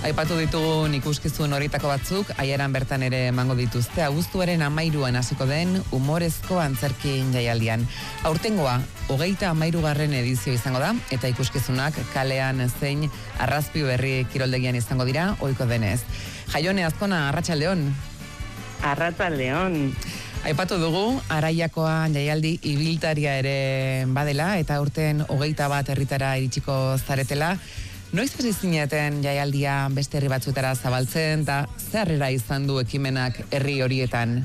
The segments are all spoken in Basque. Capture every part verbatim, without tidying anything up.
Aipatu ditugun ikuskizun horitako batzuk, aieran bertan ere emango dituzte, abuztuaren amairuan hasiko den humorezko antzerkin jaialdian. Aurtengoa, hogeita amairugarren edizio izango da, eta ikuskizunak kalean zein Arrazpi Berri kiroldegian izango dira, ohiko denez. Jaione Azkona, Arratsaldeon. Arratsaldeon. Aipatu dugu, Araiakoa jaialdi ibiltaria ere badela, eta aurten hogeita bat herritara iritsiko zaretela. Noiz hasi zineten jaialdia beste herri batzuetara zabaltzen, eta zerrera izan du ekimenak herri horietan?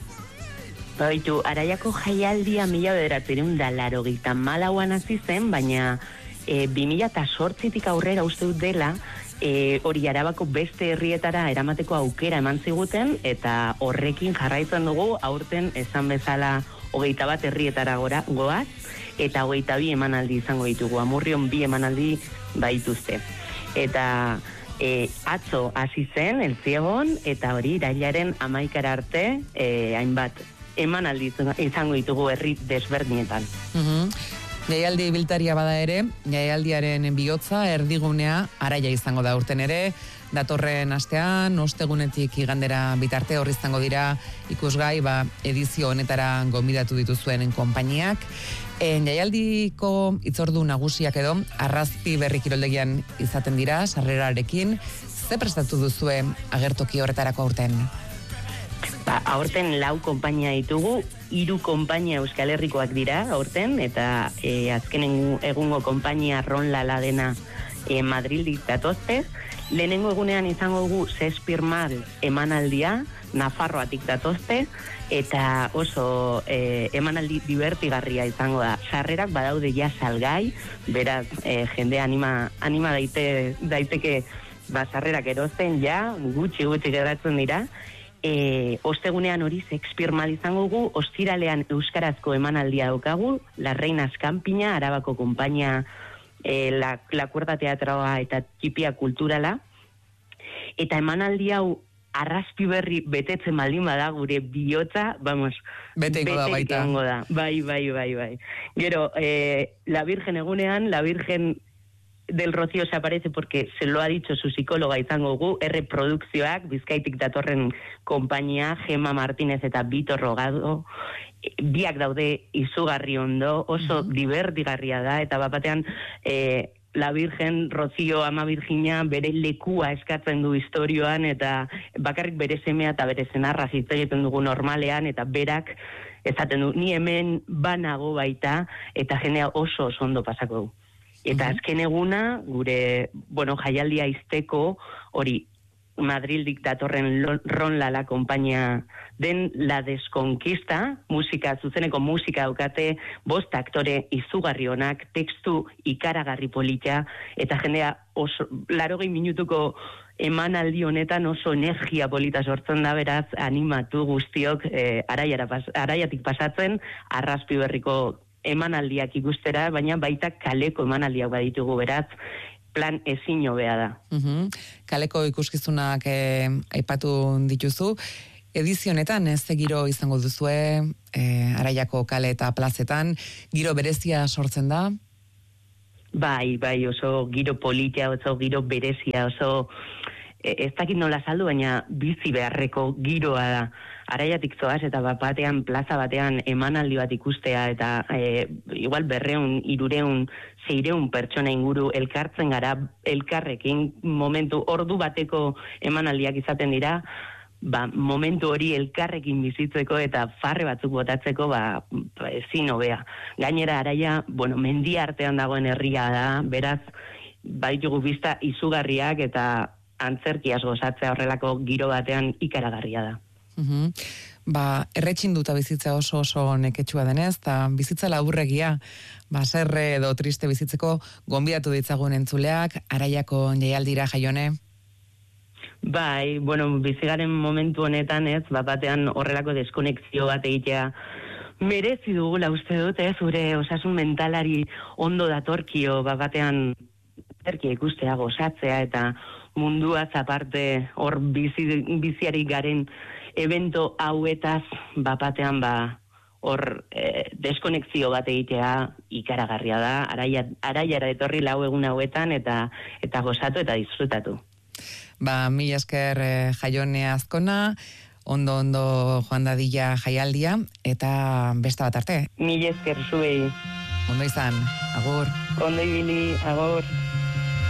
Baitu, Araiako jaialdia mila bederatziehun eta laurogeita hamalauan hasi zen, baina e, bi mila zortzitik aurrera uste dut dela, e, hori Arabako beste herrietara eramateko aukera eman ziguten, eta horrekin jarraitzen dugu, aurten esan bezala hogeita bat herrietara gora, goaz, eta hogeita bi emanaldi izango ditugu, Amurrion bi emanaldi baituzte. Eta e, atzo hasi zen, el ziegon, eta hori irailaren hamaikara arte, e, hainbat emanaldi izango ditugu herri desberdinetan. Uh-huh. Jaialdi biltaria bada ere, jaialdiaren bihotza erdigunea Araia izango da urten ere, datorren astean, ostegunetik igandera bitarte horri izango dira ikusgai, ba, edizio honetara gonbidatu dituzuen konpainiak. En jaialdiko itzordu nagusiak edo, Arrazpi Berri kiroldegian izaten dira, sarrerarekin, ze prestatu duzue agertoki horretarako aurten? Ba, aurten lau konpainia ditugu, hiru konpainia Euskal Herrikoak dira aurten, eta e, azkenen egungo konpainia Ronlala dena e, Madrildik datozte. Lehenengo egunean izango dugu Zespirmal emanaldia, Nafarroatik datozte, eta oso e, emanaldi divertigarria izango da. Sarrerak badaude ja salgai, beraz e, jende anima, anima daite, daiteke ba, sarrerak erozten ja, gutxi gutxi geratzen dira. E, ostegunean hori Zespirmal izango dugu, ostiralean euskarazko emanaldia daukagu, La Reinas Kanpina, Arabako konpainia, e, la, la Cuerda Teatroa eta Txipia Kulturala, eta emanaldi hau Arrazpi Berri betetzen baldin bada gure bihotza, vamos, beteko da baita. Da. Bai, bai, bai, bai. Gero, eh, la Virgen egunean, la Virgen del Rocío se aparece porque se lo ha dicho su psicóloga izango gu, R Produkzioak, Bizkaitik datorren konpainia, Gemma Martínez eta Vito Rogado, biak daude izugarri ondo, oso uh-huh. divertigarria da, eta bapatean, eh, La Virgen, Rocío, Ama Virginia, bere lekua eskatzen du istorioan, eta bakarrik bere semea eta bere senarra hitz egiten dugu normalean, eta berak esaten du, ni hemen banago baita, eta jendea oso oso ondo pasako du. Eta uh-huh. azken eguna, gure, bueno, jaialdia izteko, hori, Madrildik datorren Ronlala konpainia den La Desconquista, musika, zuzeneko musika daukate, bost aktore izugarri honak, tekstu ikaragarri polita, eta jendea oso, larogei minutuko emanaldi honetan oso energia polita sortzen da, beraz, animatu guztiok eh, araiara pas, araiatik pasatzen, Arrazpi Berriko emanaldiak ikustera, baina baita kaleko emanaldiak baditugu, beraz, plan ezin hobea da. Uh-huh. Kaleko ikuskizunak eh, aipatu dituzu. Edizionetan ez giro izango duzue, eh, Araiako kale eta plazetan, giro berezia sortzen da? Bai, bai, oso giro politia, oso giro berezia, oso eh, ez dakit nola saldu, baina bizi beharreko giroa da. Araiatik zoaz eta bat batean, plaza batean emanaldi bat ikustea, eta e, igual berreun, irureun, zeireun pertsona inguru elkartzen gara, elkarrekin momentu, ordu bateko emanaldiak izaten dira, ba, momentu hori elkarrekin bizitzeko eta farre batzuk botatzeko, ba, ezin hobea. Gainera Araia, bueno, mendi artean dagoen herria da, beraz, baitugu bizta izugarriak eta antzerkiaz gozatzea horrelako giro batean ikaragarria da. Uhum. Ba, erretxinduta bizitza oso oso neketsua denez, eta bizitza laburregia, ba, serre edo triste bizitzeko gonbidatu ditzagun entzuleak, Araiako jaialdira, Jaione? Bai, bueno, bizigaren momentu honetan ez, bat batean horrelako deskonexio bat egitea merezi dugula uste dut, ez, zure osasun mentalari ondo datorkio, bat batean zerkia ikustea, gozatzea, eta munduaz aparte hor bizi, biziari garen evento hauetaz bapatean ba hor eh, deskonexio bat egitea ikaragarria da, araia, araiara etorri lau egun hauetan eta eta gozatu eta disfrutatu. Ba, mila esker eh, Jaione Azkona, ondo ondo joan dadila jaialdia, eta beste bat arte. Mila esker zuei. Ondo izan, agur. Ondo ibili, agur.